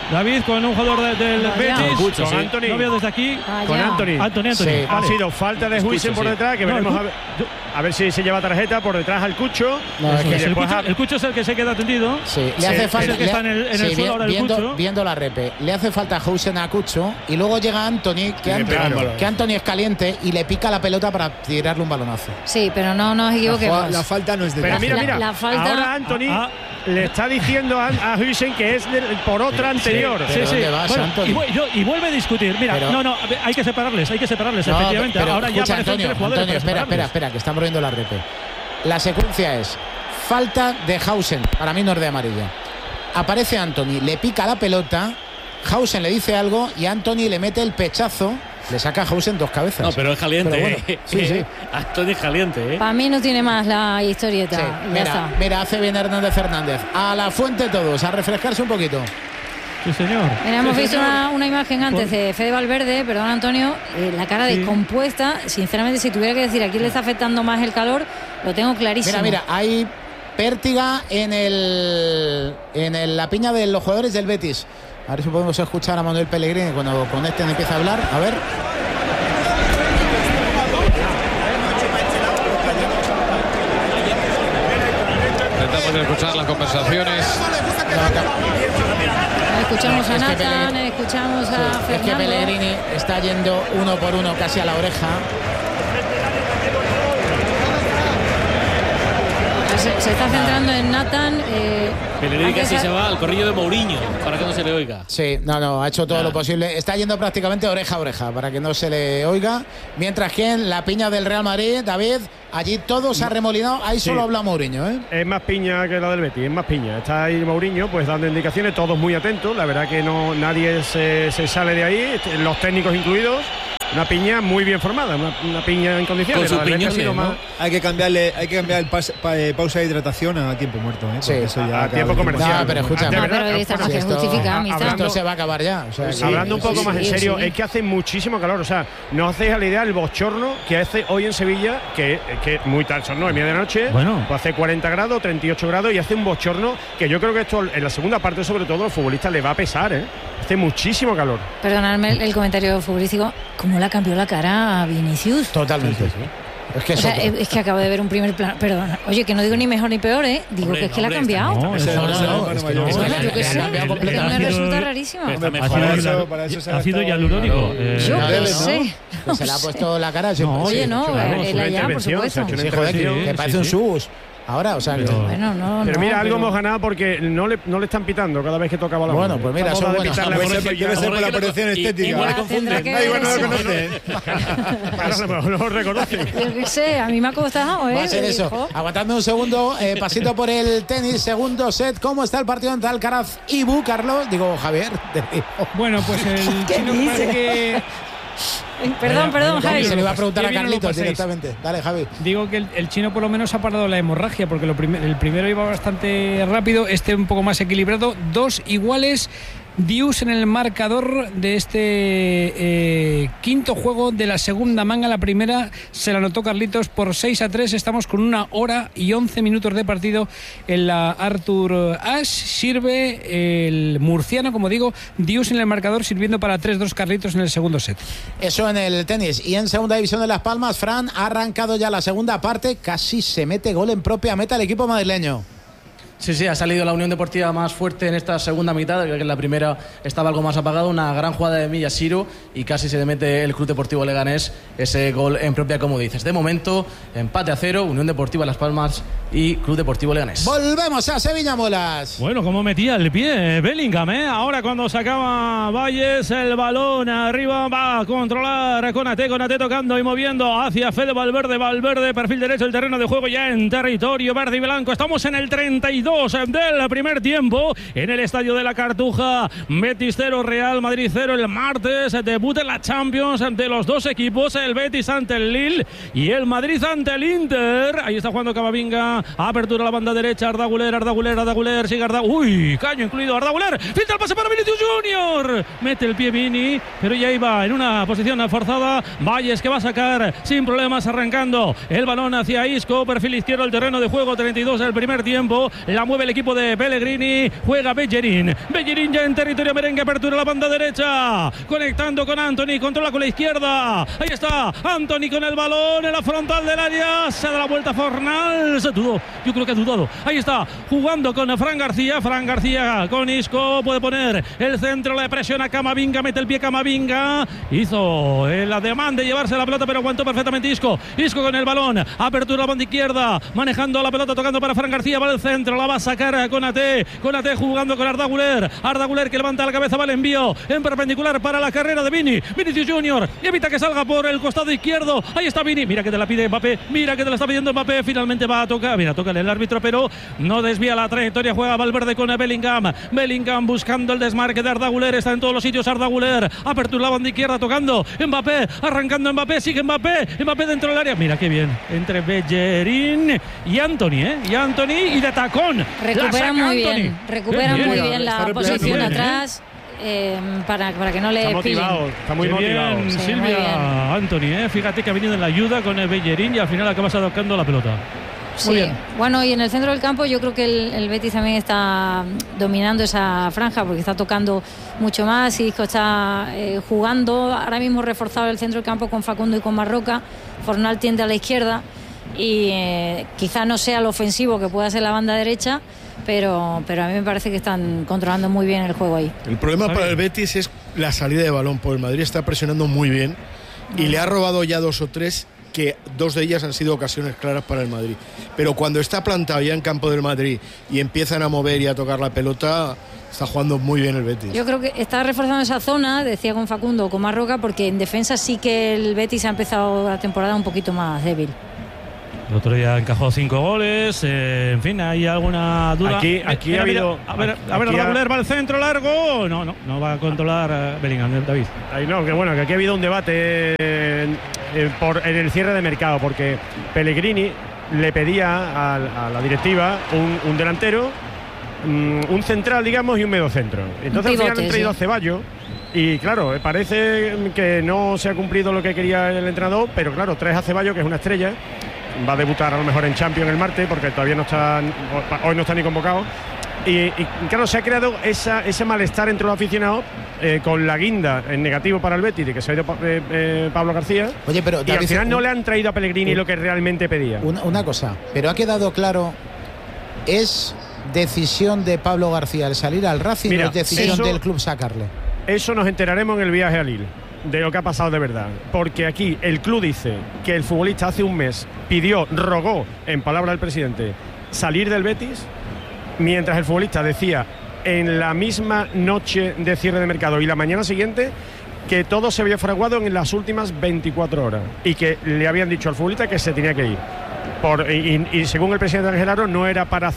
David con un jugador del Betis. Con Anthony. No veo desde aquí. Con Anthony. Anthony. Sí. Vale. Ha sido falta de Huijsen por detrás, que veremos a ver si se lleva tarjeta por detrás al Cucho. No, es que el Cucho es el que se queda tendido. Sí, le hace falta. Es el que está en el suelo ahora el Cucho. Viendo la repe, le hace falta a Huijsen a Cucho y luego llega Anthony, que Anthony es caliente y le pica la pelota para tirarle un balonazo. Sí, pero no nos equivoquemos. La falta no es de Pero mira, la falta. ahora Anthony le está diciendo a Huijsen que es por otra anterior. Sí. Bueno, y vuelve a discutir. Mira, no, hay que separarles, efectivamente. Pero ahora ya escucha, aparecen tres jugadores. Antonio, espera, que estamos viendo la repe. La secuencia es falta de Huijsen, para mí no es de amarilla. Aparece Anthony, le pica la pelota, Huijsen le dice algo y Anthony le mete el pechazo. Le saca a Huijsen 2 cabezas. No, pero es caliente. Pero bueno, sí. Anthony es caliente. Para mí no tiene más la historieta. Sí, mira, hace bien Hernández. A la fuente todos, a refrescarse un poquito. Sí, señor. Mira, hemos visto una imagen antes de Fede Valverde, perdón Antonio, la cara descompuesta. Sinceramente, si tuviera que decir a quién le está afectando más el calor, lo tengo clarísimo. Mira, hay pértiga en la piña de los jugadores del Betis. A ver si podemos escuchar a Manuel Pellegrini cuando conecten empieza a hablar. A ver. Intentamos escuchar las conversaciones. Escuchamos a Nathan, escuchamos a Fernando. Es que Pellegrini está yendo uno por uno casi a la oreja. Se está centrando en Nathan. Pellegrini casi se va al corrillo de Mourinho para que no se le oiga. Sí, ha hecho todo lo posible. Está yendo prácticamente oreja a oreja para que no se le oiga. Mientras que en la piña del Real Madrid, David, allí todo se ha remolinado. Ahí solo habla Mourinho, ¿eh? Es más piña que la del Betis, es más piña. Está ahí Mourinho pues dando indicaciones, todos muy atentos. La verdad que nadie se sale de ahí, los técnicos incluidos. Una piña muy bien formada, una piña en condiciones. Con sus piñones, ¿no? Hay que cambiar el pausa de hidratación a tiempo muerto, ¿eh? Sí, eso ya a tiempo comercial. No, pero escucha, esto se va a acabar ya. O sea, hablando un poco más en serio, es que hace muchísimo calor. O sea, no hacéis a la idea el bochorno que hace hoy en Sevilla, que muy tarde, son 9:30 de la noche. Bueno. Pues hace 40 grados, 38 grados y hace un bochorno que yo creo que esto en la segunda parte, sobre todo, a los futbolistas les va a pesar, ¿eh? Hace muchísimo calor. Perdonadme el comentario futbolístico. ¿Cómo le cambió la cara a Vinicius? Totalmente. Es que acabo de ver un primer plano. Perdona. Oye, que no digo ni mejor ni peor, ¿eh? Digo que es que la ha cambiado. No, yo qué sé. Me resulta rarísimo. Ha sido hialurónico. Yo qué sé. Se le ha puesto la cara. Oye, no, él allá, por supuesto. Sí, joder, que parece un sus. Ahora, o sea, pero mira, algo hemos ganado porque no le están pitando cada vez que toca balón. Bueno, pues mira, son buenos. Debe ser por la protección estética. Igual le confunden. No lo reconocen. Yo qué sé, a mí me ha costado, ¿eh? Va a ser eso. Aguantando un segundo, pasito por el tenis, segundo set. ¿Cómo está el partido entre Alcaraz y Bu, Carlos? Digo, Javier. Bueno, pues el chino parece que... Perdón, Javi. Se le iba a preguntar a Carlitos directamente. Dale, Javi. Digo que el chino por lo menos ha parado la hemorragia, porque el primero iba bastante rápido, este un poco más equilibrado. 2 iguales. Dius en el marcador de este quinto juego de la segunda manga. La primera se la anotó Carlitos por 6-3. Estamos con 1 hora y 11 minutos de partido en la Arthur Ashe. Sirve el murciano, como digo, Dius en el marcador, sirviendo para 3-2 Carlitos en el segundo set. Eso en el tenis. Y en segunda división de Las Palmas, Fran, ha arrancado ya la segunda parte. Casi se mete gol en propia meta el equipo madrileño. Sí, ha salido la Unión Deportiva más fuerte en esta segunda mitad, que en la primera estaba algo más apagado. Una gran jugada de Miyashiro y casi se le mete el Club Deportivo Leganés ese gol en propia, como dices. De momento, empate a 0, Unión Deportiva Las Palmas y Club Deportivo Leganés. Volvemos a Sevilla, Molas. Bueno, como metía el pie Bellingham, ¿eh? Ahora cuando sacaba Valles el balón arriba, va a controlar Konate tocando y moviendo hacia Fede Valverde, perfil derecho, el terreno de juego ya en territorio verde y blanco. Estamos en el 32 del primer tiempo en el estadio de la Cartuja. Betis 0, Real Madrid 0. El martes debut en la Champions de los dos equipos, el Betis ante el Lille y el Madrid ante el Inter. Ahí está jugando Camavinga, apertura a la banda derecha, Arda Güler, sigue Arda. Uy, caño incluido Arda Güler, filtra el pase para Vinicius Junior, mete el pie Vini, pero ya iba en una posición forzada. Valles que va a sacar sin problemas, arrancando el balón hacia Isco, perfil izquierdo, el terreno de juego, 32 del primer tiempo. La La mueve el equipo de Pellegrini. Juega Bellerín. Bellerín ya en territorio merengue. Apertura la banda derecha. Conectando con Antony. Controla con la izquierda. Ahí está Antony con el balón en la frontal del área. Se da la vuelta Fornals. Dudó. Yo creo que ha dudado. Ahí está. Jugando con Fran García. Fran García con Isco. Puede poner el centro. Le presiona Camavinga. Mete el pie Camavinga. Hizo el ademán de llevarse la pelota, pero aguantó perfectamente Isco. Isco con el balón. Apertura la banda izquierda. Manejando la pelota. Tocando para Fran García. Va al centro. La va a sacar con Ate. Con Ate jugando con Arda Güler. Arda Güler que levanta la cabeza. Va el envío en perpendicular para la carrera de Vinicius Junior. Y evita que salga por el costado izquierdo. Ahí está Vini. Mira que te la pide Mbappé. Mira que te la está pidiendo Mbappé. Finalmente va a tocar. Mira, toca el árbitro, pero no desvía la trayectoria. Juega Valverde con Bellingham. Bellingham buscando el desmarque de Arda Güler. Está en todos los sitios Arda Güler. Apertura la banda izquierda tocando. Mbappé. Arrancando Mbappé. Sigue Mbappé. Mbappé dentro del área. Mira qué bien. Entre Bellerín y Antony, Y Antony y de tacón. Recupera muy bien. Recupera muy bien la posición atrás. Para que no le está muy motivado. Bien, sí, Silvia, Antony, fíjate que ha venido en la ayuda con el Bellerín y al final acaba tocando la pelota. Muy bien. Bueno, y en el centro del campo yo creo que el Betis también está dominando esa franja porque está tocando mucho más. Isco está jugando ahora mismo reforzado el centro del campo con Facundo y con Marroca. Fornal tiende a la izquierda y quizá no sea lo ofensivo que pueda ser la banda derecha, pero a mí me parece que están controlando muy bien el juego ahí. El problema para el Betis es la salida de balón, porque el Madrid está presionando muy bien y le ha robado ya 2 o 3, que 2 de ellas han sido ocasiones claras para el Madrid. Pero cuando está plantado ya en campo del Madrid y empiezan a mover y a tocar la pelota, está jugando muy bien el Betis. Yo creo que está reforzando esa zona, decía con Facundo o con Marroca, porque en defensa sí que el Betis ha empezado la temporada un poquito más débil. El otro día encajó 5 goles, en fin, ¿hay alguna duda? Aquí ha habido... A ver, Reguler va al centro largo. No va a controlar Bellingham, David. Ahí no, que bueno, que aquí ha habido un debate en el cierre de mercado, porque Pellegrini le pedía a la directiva un delantero, un central, digamos, y un mediocentro. Entonces al final han traído a Ceballos. Y claro, parece que no se ha cumplido lo que quería el entrenador, pero claro, traes a Ceballos, que es una estrella. Va a debutar a lo mejor en Champions el martes, porque todavía hoy no está ni convocado. Y claro, se ha creado ese malestar entre los aficionados con la guinda en negativo para el Betis de que se ha ido Pablo García. Oye, pero David, al final no le han traído a Pellegrini lo que realmente pedía. Una cosa, pero ha quedado claro, ¿es decisión de Pablo García el salir al Racing o es decisión del club sacarle? Eso nos enteraremos en el viaje a Lille, de lo que ha pasado de verdad, porque aquí el club dice que el futbolista hace un mes rogó, en palabra del presidente, salir del Betis, mientras el futbolista decía en la misma noche de cierre de mercado y la mañana siguiente que todo se había fraguado en las últimas 24 horas y que le habían dicho al futbolista que se tenía que ir. Y según el presidente Ángel Aro, no era para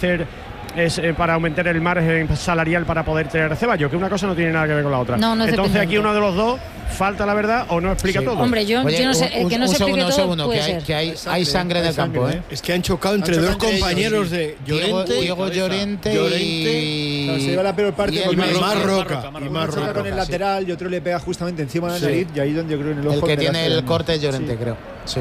para aumentar el margen salarial para poder traer a Ceballos, que una cosa no tiene nada que ver con la otra. No Entonces aquí uno de los dos falta la verdad o no explica todo. Hombre, yo no sé, el que no se explique todo puede ser. Que hay sangre en el campo, ¿eh? Es que han chocado entre dos compañeros de Diego Llorente y... Se lleva la peor parte y Marroca. Marroca con el lateral y otro le pega justamente encima de la nariz y ahí donde yo creo en el ojo. El que tiene el corte es Llorente, creo. Sí.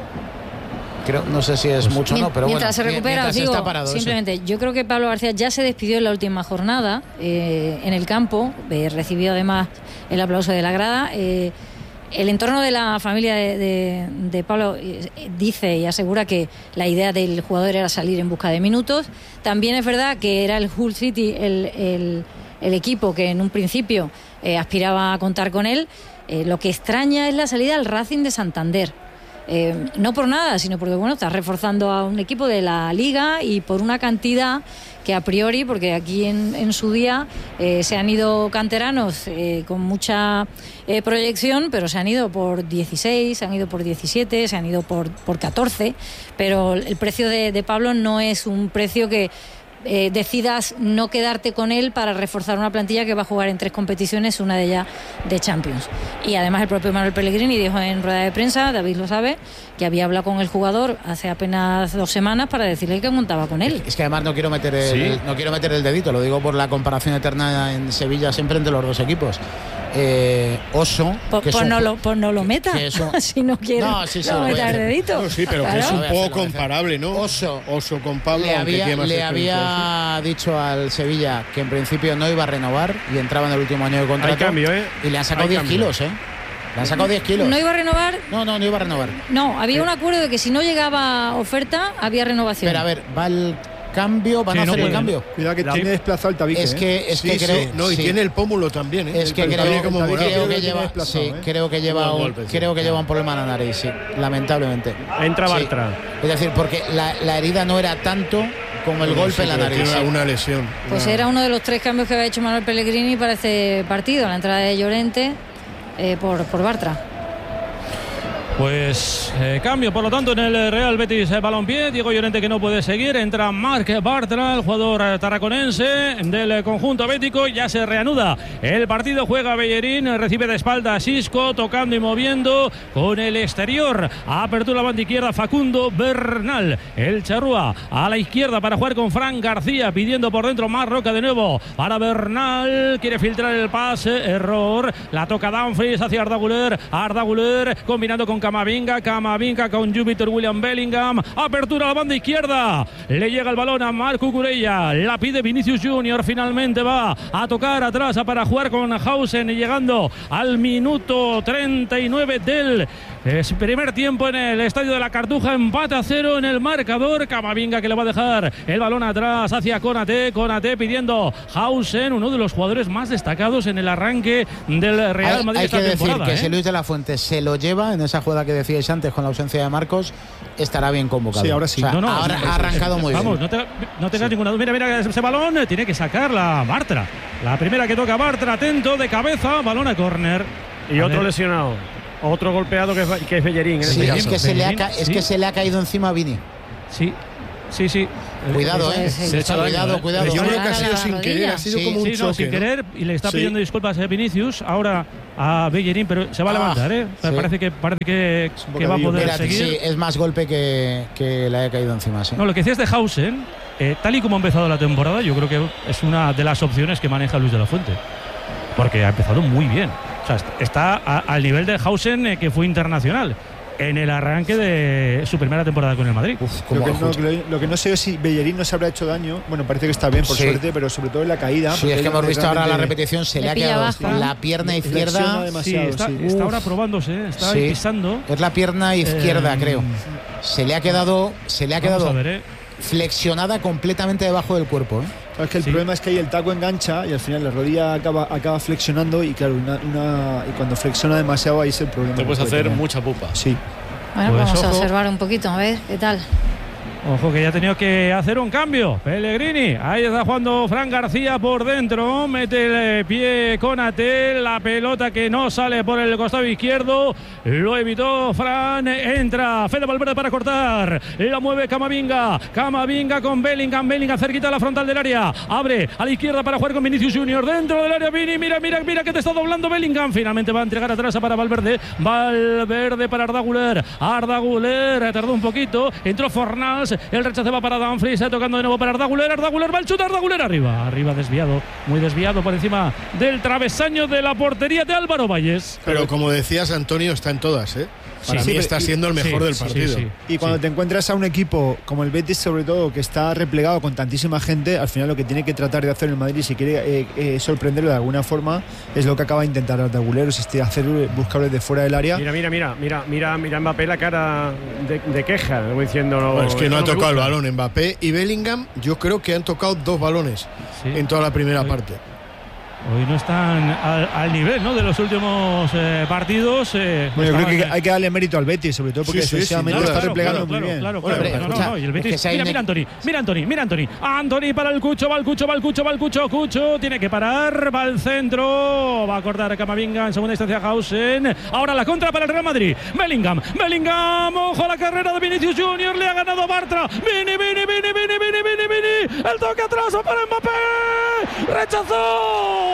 No sé si es mucho o no, pero mientras bueno, se recupera, os digo, está parado, simplemente, yo creo que Pablo García ya se despidió en la última jornada en el campo, recibió además el aplauso de la grada. El entorno de la familia de Pablo dice y asegura que la idea del jugador era salir en busca de minutos. También es verdad que era el Hull City el equipo que en un principio aspiraba a contar con él. Lo que extraña es la salida al Racing de Santander. No por nada, sino porque está reforzando a un equipo de la Liga y por una cantidad que a priori, porque aquí en su día se han ido canteranos con mucha proyección, pero se han ido por 16, se han ido por 17, se han ido por 14, pero el precio de Pablo no es un precio que decidas no quedarte con él para reforzar una plantilla que va a jugar en 3 competiciones, una de ellas de Champions. Y además el propio Manuel Pellegrini dijo en rueda de prensa, David lo sabe, que había hablado con el jugador hace apenas 2 semanas para decirle que contaba con él. Es que además no quiero meter el dedito, lo digo por la comparación eterna en Sevilla siempre entre los dos equipos. Oso. Pues no lo meta. Si no quiere, no meta el dedito. No, sí, pero claro, que es un poco comparable, ¿no? Oso con Pablo. Le había dicho al Sevilla que en principio no iba a renovar y entraba en el último año de contrato. Hay cambio, y le han sacado 10 kilos, Le han sacado 10 kilos. ¿No iba a renovar? No iba a renovar. No, había un acuerdo de que si no llegaba oferta, había renovación. Pero a ver, va el cambio, van a hacer el cambio. Cuidado que tiene desplazado el tabique. Es que creo. No, y tiene el pómulo también, Es que creo que lleva un problema en la nariz, sí, lamentablemente. Entra Bartra. Es decir, porque la herida no era tanto como el golpe en la nariz. Tiene una lesión. Pues era uno de los 3 cambios que había hecho Manuel Pellegrini para este partido, la entrada de Llorente por Bartra. Pues cambio, por lo tanto, en el Real Betis Balompié. Diego Llorente, que no puede seguir. Entra Marc Bartra, el jugador tarraconense del conjunto bético. Ya se reanuda el partido. Juega Bellerín, recibe de espalda a Xisco, tocando y moviendo con el exterior. Apertura banda izquierda, Facundo Bernal. El charrúa a la izquierda para jugar con Fran García, pidiendo por dentro más Roca de nuevo para Bernal. Quiere filtrar el pase, error. La toca Dumfries hacia Arda Güler, combinando con Camavinga con Júpiter William Bellingham. Apertura a la banda izquierda. Le llega el balón a Marco Cucurella. La pide Vinicius Junior. Finalmente va a tocar atrás para jugar con Hausen, llegando al minuto 39 del primer tiempo en el estadio de la Cartuja. Empate a 0 en el marcador. Camavinga, que le va a dejar el balón atrás hacia Konaté pidiendo Hausen, uno de los jugadores más destacados en el arranque del Real Madrid. Hay que decir que si Luis de la Fuente se lo lleva en esa jugada que decíais antes con la ausencia de Marcos, estará bien convocado. Sí, ahora sí. O sea, ahora ha arrancado muy bien. Vamos, no tengas ninguna duda. Mira ese balón, tiene que sacarla Bartra. La primera que toca Bartra, atento, de cabeza, balón a córner. Y otro lesionado. Otro golpeado que es Bellerín. Sí, es que se le ha caído encima a Vini. Sí. Cuidado, cuidado. Yo creo que ha sido sin querer, ha sido como un choque. Sin querer, y le está pidiendo disculpas a Vinicius, ahora a Bellerín, pero se va a levantar, Parece que va a poder seguir. Sí, es más golpe que le haya caído encima, sí. No, lo que decías de Hausen, tal y como ha empezado la temporada, yo creo que es una de las opciones que maneja Luis de la Fuente, porque ha empezado muy bien. O sea, está al nivel de Hausen, que fue internacional en el arranque de su primera temporada con el Madrid. Lo que no sé es si Bellerín no se habrá hecho daño. Bueno, parece que está bien, por suerte, pero sobre todo en la caída. Sí, es que hemos visto ahora la repetición, se le ha quedado la pierna izquierda. Está ahora probándose, está pisando. Es la pierna izquierda, creo. Se le ha quedado flexionada completamente debajo del cuerpo. Es que el problema es que ahí el taco engancha y al final la rodilla acaba flexionando y claro, y cuando flexiona demasiado ahí es el problema. Te puedes hacer mucha pupa. Sí. Bueno, pues vamos a observar un poquito, a ver qué tal. Ojo que ya ha tenido que hacer un cambio Pellegrini. Ahí está jugando Fran García por dentro. Mete el pie Konaté. La pelota que no sale por el costado izquierdo. Lo evitó Fran. Entra Fede Valverde para cortar. La mueve Camavinga con Bellingham cerquita a la frontal del área. Abre a la izquierda para jugar con Vinicius Junior. Dentro del área Vini. Mira que te está doblando Bellingham. Finalmente va a entregar atrás para Valverde para Arda Güler. Tardó un poquito. Entró Fornals. El rechace va para Dumfries, tocando de nuevo para Arda Güler va el chute, Arda Güler arriba desviado, muy desviado por encima del travesaño de la portería de Álvaro Valles. Pero como decías, Antonio, está en todas, Para mí está siendo el mejor del partido. Y cuando te encuentras a un equipo como el Betis, sobre todo, que está replegado con tantísima gente, al final lo que tiene que tratar de hacer el Madrid, si quiere sorprenderlo de alguna forma, es lo que acaba de intentar Arda Güler, buscarlo desde fuera del área. Mira Mbappé la cara de queja, diciendo. Bueno, es que no ha tocado el balón. Mbappé y Bellingham, yo creo que han tocado 2 balones en toda la primera parte. Hoy no están al nivel, ¿no?, de los últimos partidos. Bueno, yo creo que hay que darle mérito al Betis, sobre todo porque defensivamente está replegando muy bien. Claro. Y el Betis, mira Anthony. Anthony para el Cucho, va el Cucho tiene que parar, va al centro, va a cortar Camavinga, en segunda instancia Hausen. Ahora la contra para el Real Madrid. Bellingham, ojo a la carrera de Vinicius Junior, le ha ganado Bartra. Vini. El toque atrás para Mbappé. Rechazó.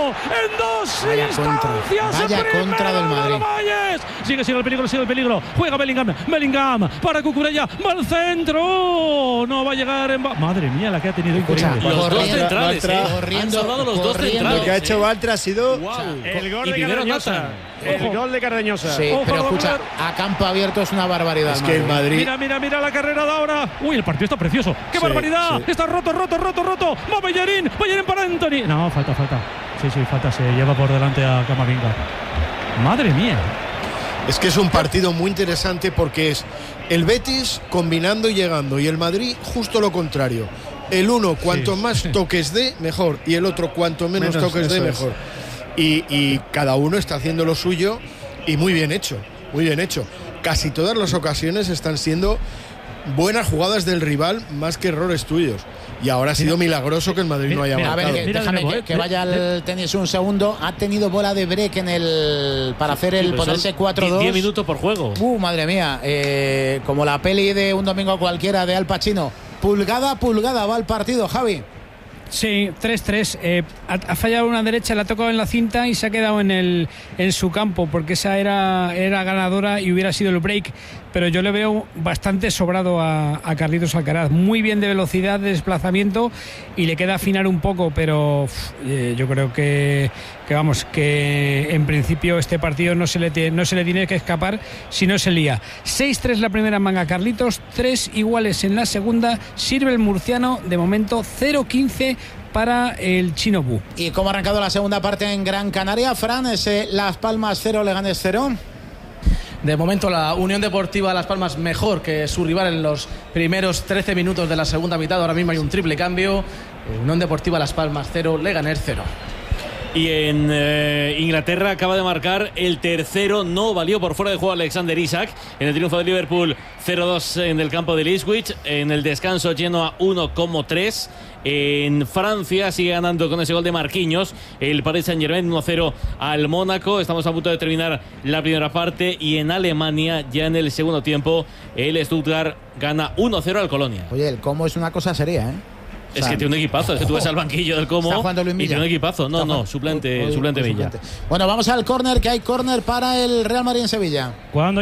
en dos Vaya instancias. contra del Madrid. Sigue el peligro. Juega Bellingham para Cucurella. Va al centro. No va a llegar en... Madre mía, la que ha tenido increíble. Los dos centrales, han salvado los dos centrales. Lo que ha hecho Valtra ha sido el gol de Cardeñosa. El gol de Cardeñosa. Sí, pero escucha, a campo abierto es una barbaridad. Es que el Madrid... Mira la carrera de ahora. Uy, el partido está precioso. ¡Qué barbaridad! Sí. Está roto. Va Bellerín para Anthony. No, falta. Sí, falta. Se lleva por delante a Camavinga. Madre mía. Es que es un partido muy interesante porque es el Betis combinando y llegando, y el Madrid justo lo contrario. El uno, cuanto más toques dé, mejor, y el otro, cuanto menos toques dé, mejor. Y cada uno está haciendo lo suyo, y muy bien hecho. Casi todas las ocasiones están siendo buenas jugadas del rival más que errores tuyos. Y ahora ha sido milagroso que el Madrid no haya marcado. A ver, déjame que vaya al tenis un segundo. Ha tenido bola de break para hacer el ponerse 4-2. 10 minutos por juego. Madre mía. Como la peli de Un domingo cualquiera de Al Pacino. Pulgada va el partido, Javi. Sí, 3-3. Ha fallado una derecha, la ha tocado en la cinta y se ha quedado en su campo, porque esa era ganadora y hubiera sido el break. Pero yo le veo bastante sobrado a Carlitos Alcaraz. Muy bien de velocidad, de desplazamiento, y le queda afinar un poco, pero yo creo que en principio este partido no se le tiene que escapar si no se lía. 6-3 la primera manga Carlitos, 3 iguales en la segunda. Sirve el murciano, de momento 0-15 para el Chino Bu. ¿Y cómo ha arrancado la segunda parte en Gran Canaria, Fran? Las Palmas 0, Leganés 0. De momento la Unión Deportiva Las Palmas mejor que su rival en los primeros 13 minutos de la segunda mitad. Ahora mismo hay un triple cambio. Unión Deportiva Las Palmas 0, Leganés 0. Y en Inglaterra acaba de marcar el tercero, no valió por fuera de juego Alexander Isak en el triunfo de Liverpool 0-2 en el campo de Ipswich. En el descanso Genoa 1-3. En Francia sigue ganando con ese gol de Marquinhos el Paris Saint-Germain 1-0 al Mónaco. Estamos a punto de terminar la primera parte, y en Alemania ya en el segundo tiempo el Stuttgart gana 1-0 al Colonia. Oye, el Como es una cosa seria, ¿eh? Es que tiene un equipazo, es que tú ves al banquillo del Como y tiene un equipazo. Suplente Villa. Bueno, vamos al córner, que hay córner para el Real Madrid en Sevilla. Cuando